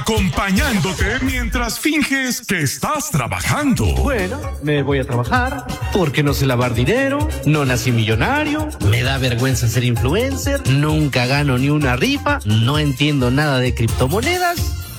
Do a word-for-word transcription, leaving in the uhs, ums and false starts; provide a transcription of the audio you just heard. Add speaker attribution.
Speaker 1: acompañándote mientras finges que estás trabajando.
Speaker 2: Bueno, me voy a trabajar porque no sé lavar dinero, no nací millonario, me da vergüenza ser influencer, nunca gano ni una rifa, no entiendo nada de criptomonedas.